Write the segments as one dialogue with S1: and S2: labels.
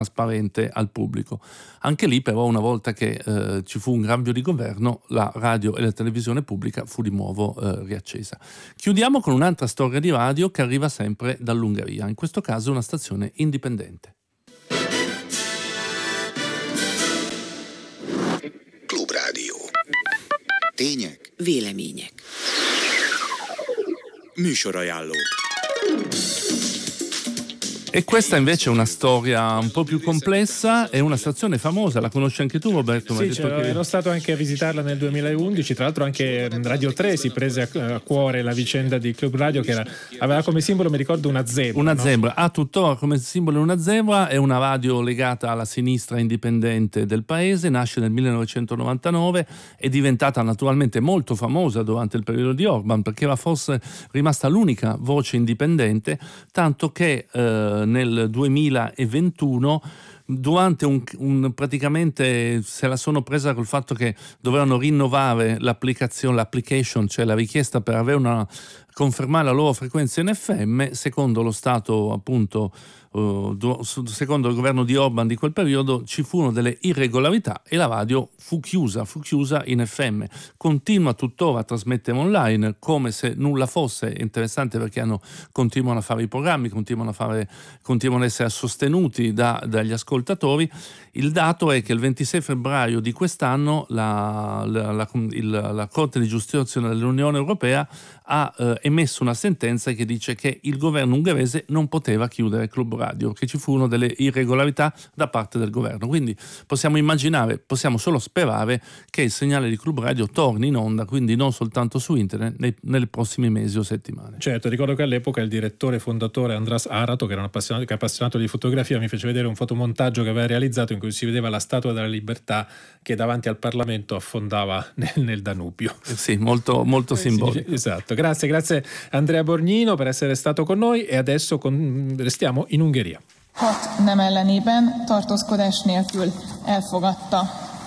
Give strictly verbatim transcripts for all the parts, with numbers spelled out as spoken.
S1: trasparente al pubblico. Anche lì però, una volta che eh, ci fu un cambio di governo, la radio e la televisione pubblica fu di nuovo eh, riaccesa. Chiudiamo con un'altra storia di radio che arriva sempre dall'Ungheria, in questo caso una stazione indipendente.
S2: Klubrádió. Tények,
S3: vélemények,
S2: műsorajánló.
S1: E questa invece è una storia un po' più complessa, è una stazione famosa, la conosci anche tu, Roberto?
S4: Sì, cioè, che... ero stato anche a visitarla nel duemilaundici, tra l'altro anche Radio tre si prese a, a cuore la vicenda di Club Radio, che era, aveva come simbolo, mi ricordo, una zebra.
S1: Una
S4: no?
S1: zebra, ha tuttora come simbolo una zebra, è una radio legata alla sinistra indipendente del paese, nasce nel millenovecentonovantanove, è diventata naturalmente molto famosa durante il periodo di Orban, perché era forse rimasta l'unica voce indipendente, tanto che eh, nel duemilaventuno, durante un, un praticamente se la sono presa col fatto che dovevano rinnovare l'applicazione, l'application, cioè la richiesta per avere una confermare la loro frequenza in F M, secondo lo Stato appunto uh, secondo il governo di Orban di quel periodo ci furono delle irregolarità e la radio fu chiusa, fu chiusa in F M. Continua tuttora a trasmettere online come se nulla fosse, interessante perché hanno, continuano a fare i programmi, continuano a fare, continuano ad essere sostenuti da, dagli ascoltatori. Il dato è che il ventisei febbraio di quest'anno la, la, la, il, la Corte di Giustizia dell'Unione Europea ha eh, emesso una sentenza che dice che il governo ungherese non poteva chiudere Club Radio, che ci furono delle irregolarità da parte del governo. Quindi possiamo immaginare, possiamo solo sperare che il segnale di Club Radio torni in onda, quindi non soltanto su internet, nei, nei prossimi mesi o settimane.
S4: Certo, ricordo che all'epoca il direttore fondatore Andras Arato, che era un appassionato, che è appassionato di fotografia, mi fece vedere un fotomontaggio che aveva realizzato in cui si vedeva la Statua della Libertà che davanti al Parlamento affondava nel, nel Danubio.
S1: Eh sì, molto, molto simbolico.
S4: Esatto, grazie, grazie Andrea Borgnino per essere stato con noi, e adesso con, restiamo in Ungheria.
S5: Hat nem ellenében tartózkodás nélkül elfogadta.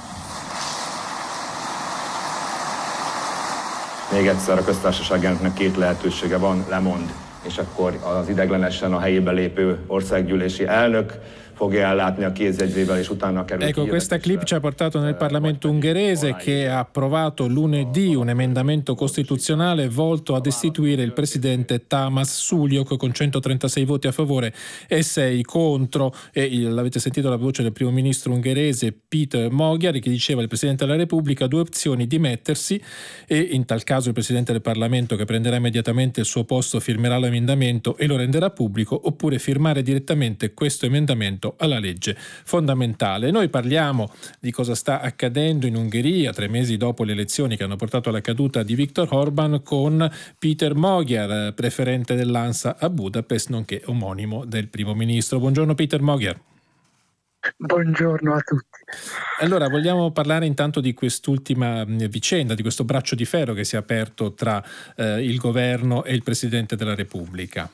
S6: Még egyszer, a köztársaság elnöknek két lehetősége van, lemond, és akkor az ideiglenesen a helyébe lépő országgyűlési elnök fogja ellátni a kézjegyzével, és utána kerül.
S4: Ecco, questa clip ci ha portato nel Parlamento ungherese, che ha approvato lunedì un emendamento costituzionale volto a destituire il presidente Tamás Sullyok con centotrentasei voti a favore e sei contro. E l'avete sentito la voce del primo ministro ungherese Péter Magyar, che diceva: il presidente della Repubblica ha due opzioni: dimettersi, e in tal caso il presidente del Parlamento, che prenderà immediatamente il suo posto, firmerà l'emendamento e lo renderà pubblico, oppure firmare direttamente questo emendamento alla legge fondamentale. Noi parliamo di cosa sta accadendo in Ungheria tre mesi dopo le elezioni che hanno portato alla caduta di Viktor Orban con Péter Magyar, preferente dell'ANSA a Budapest, nonché omonimo del primo ministro. Buongiorno Péter Magyar.
S7: Buongiorno a tutti.
S4: Allora, vogliamo parlare intanto di quest'ultima vicenda, di questo braccio di ferro che si è aperto tra eh, il governo e il Presidente della Repubblica.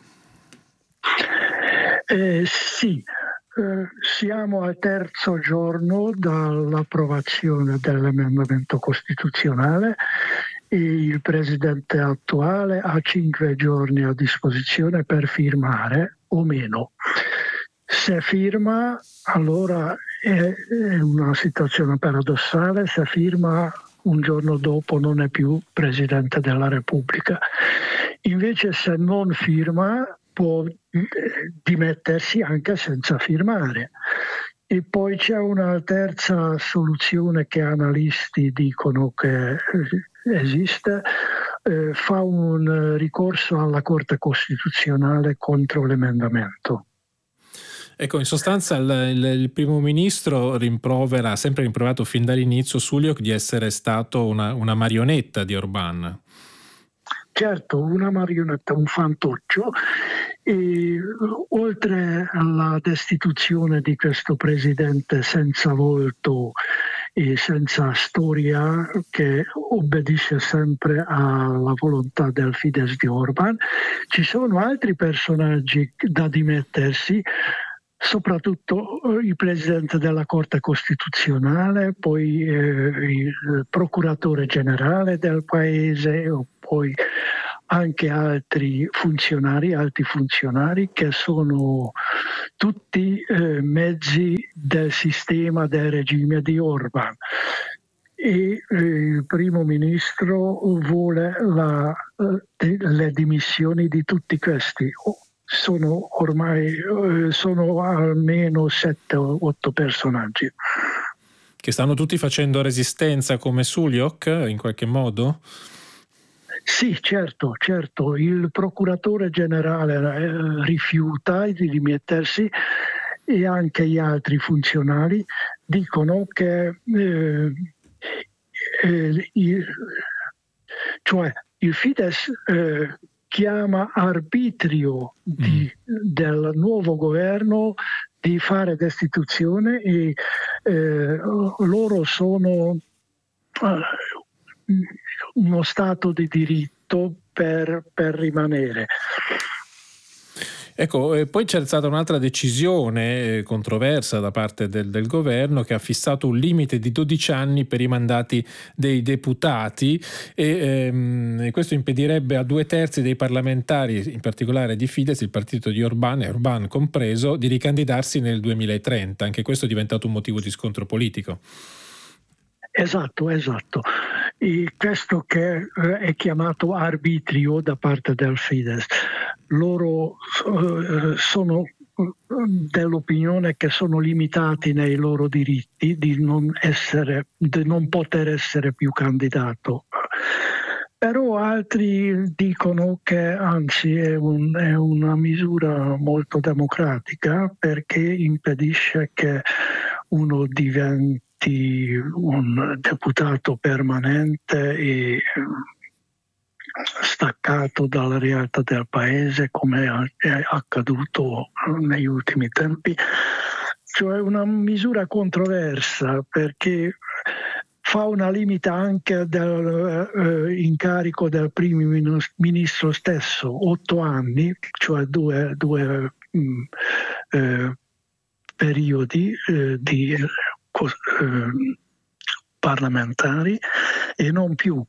S7: Eh, sì. Eh, siamo al terzo giorno dall'approvazione dell'emendamento costituzionale e il presidente attuale ha cinque giorni a disposizione per firmare o meno. Se firma, allora è, è una situazione paradossale; se firma un giorno dopo non è più presidente della Repubblica. Invece se non firma può dimettersi anche senza firmare. E poi c'è una terza soluzione che analisti dicono che esiste: eh, fa un ricorso alla Corte Costituzionale contro l'emendamento.
S4: Ecco, in sostanza il, il, il primo ministro rimprovera, ha sempre rimproverato fin dall'inizio Sullyok di essere stato una, una marionetta di Orban.
S7: Certo, una marionetta, un fantoccio. E oltre alla destituzione di questo presidente senza volto e senza storia, che obbedisce sempre alla volontà del Fidesz di Orban, ci sono altri personaggi da dimettersi, soprattutto il presidente della Corte Costituzionale, poi eh, il procuratore generale del paese, o poi anche altri funzionari, alti funzionari che sono tutti eh, mezzi del sistema del regime di Orban. E eh, il primo ministro vuole la, eh, le dimissioni di tutti questi. Sono ormai eh, sono almeno sette o otto personaggi.
S4: Che stanno tutti facendo resistenza come Suljok in qualche modo?
S7: Sì, certo, certo. Il procuratore generale eh, rifiuta di dimettersi e anche gli altri funzionari dicono che eh, eh, il, cioè il Fidesz eh, chiama arbitrio di, del nuovo governo di fare destituzione e eh, loro sono uh, uno stato di diritto per, per rimanere.
S4: Ecco, e poi c'è stata un'altra decisione eh, controversa da parte del, del governo che ha fissato un limite di dodici anni per i mandati dei deputati e, ehm, e questo impedirebbe a due terzi dei parlamentari, in particolare di Fidesz, il partito di Orban, e Orban compreso, di ricandidarsi nel duemilatrenta. Anche questo è diventato un motivo di scontro politico.
S7: Esatto, esatto. E questo che è chiamato arbitrio da parte del Fidesz. Loro uh, sono dell'opinione che sono limitati nei loro diritti di non essere, di non poter essere più candidato. Però altri dicono che anzi è, un, è una misura molto democratica perché impedisce che uno diventi un deputato permanente e staccato dalla realtà del paese come è accaduto negli ultimi tempi. Cioè una misura controversa perché fa una limita anche dell'incarico eh, del primo ministro stesso, otto anni, cioè due, due mh, eh, periodi eh, di, eh, parlamentari e non più.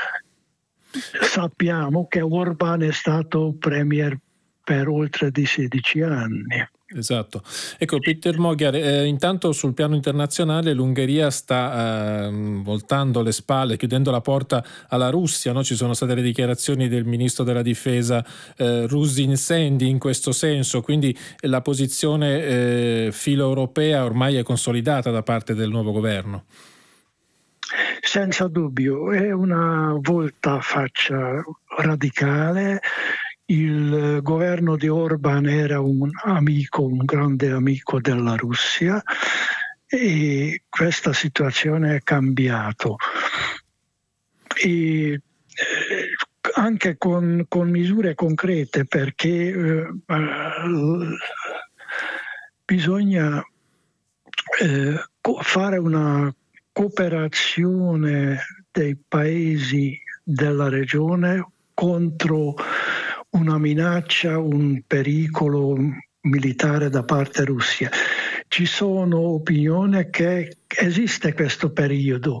S7: Sappiamo che Orban è stato premier per oltre di sedici anni.
S4: Esatto. Ecco, Peter Magyar, eh, intanto sul piano internazionale l'Ungheria sta eh, voltando le spalle, chiudendo la porta alla Russia, no? Ci sono state le dichiarazioni del ministro della difesa eh, Rusin Sendi in questo senso, quindi la posizione eh, filo-europea ormai è consolidata da parte del nuovo governo.
S7: Senza dubbio, è una voltafaccia radicale. Il governo di Orban era un amico, un grande amico della Russia e questa situazione è cambiata. E, eh, anche con, con misure concrete perché eh, bisogna eh, fare una cooperazione dei paesi della regione contro una minaccia, un pericolo militare da parte russa. Ci sono opinioni che esiste questo periodo.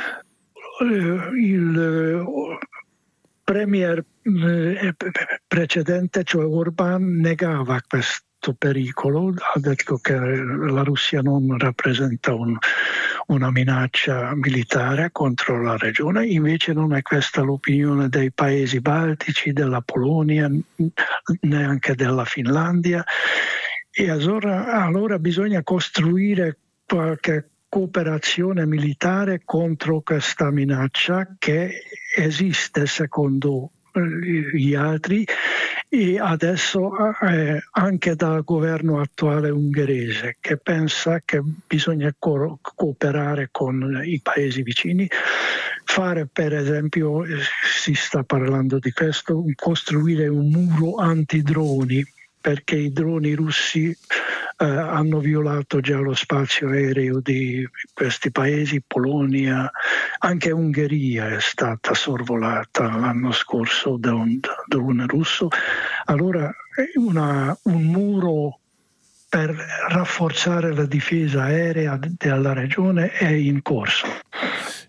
S7: Il premier precedente, cioè Orban, negava questo pericolo, ha detto che la Russia non rappresenta un, una minaccia militare contro la regione, invece non è questa l'opinione dei paesi baltici, della Polonia, neanche della Finlandia e allora, allora bisogna costruire qualche cooperazione militare contro questa minaccia che esiste secondo gli altri e adesso eh, anche dal governo attuale ungherese che pensa che bisogna co- cooperare con i paesi vicini, fare per esempio, si sta parlando di questo, costruire un muro antidroni perché i droni russi eh, hanno violato già lo spazio aereo di questi paesi, Polonia, anche Ungheria è stata sorvolata l'anno scorso da un drone russo. Allora una, un muro per rafforzare la difesa aerea della regione è in corso.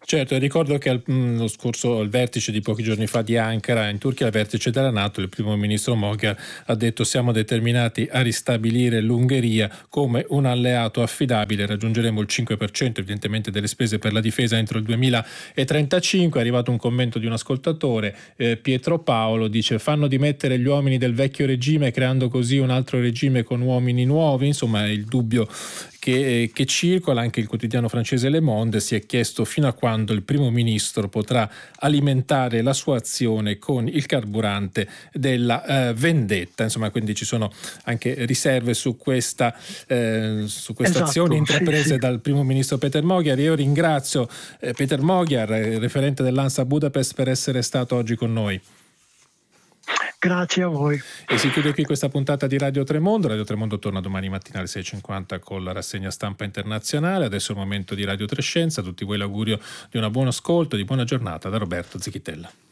S4: Certo, ricordo che al, mh, lo scorso al vertice di pochi giorni fa di Ankara in Turchia, al vertice della NATO, il primo ministro Magyar ha detto: siamo determinati a ristabilire l'Ungheria come un alleato affidabile, raggiungeremo il cinque per cento evidentemente delle spese per la difesa entro il duemilatrentacinque. È arrivato un commento di un ascoltatore, eh, Pietro Paolo, dice: fanno dimettere gli uomini del vecchio regime creando così un altro regime con uomini nuovi. Insomma, è il dubbio che, che circola. Anche il quotidiano francese Le Monde si è chiesto fino a quando il primo ministro potrà alimentare la sua azione con il carburante della eh, vendetta. Insomma, quindi ci sono anche riserve su questa eh, su queste
S7: esatto,
S4: azioni intraprese
S7: sì, sì.
S4: dal primo ministro Peter Magyar. Io ringrazio eh, Peter Magyar, referente dell'ANSA Budapest, per essere stato oggi con noi.
S7: Grazie a voi.
S4: E si chiude qui questa puntata di Radio Tremondo. Radio Tremondo torna domani mattina alle sei e cinquanta con la rassegna stampa internazionale. Adesso è il momento di Radio Trescenza. A tutti voi l'augurio di un buon ascolto, di buona giornata da Roberto Zichitella.